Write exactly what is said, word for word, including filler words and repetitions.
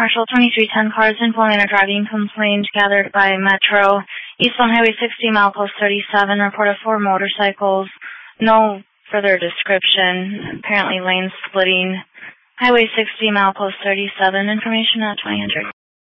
Marshall twenty-three ten cars influencing or driving complaint gathered by Metro. Eastbound Highway sixty, milepost thirty-seven, reported four motorcycles. No further description. Apparently lane splitting. Highway sixty, milepost thirty-seven, information at twenty hundred.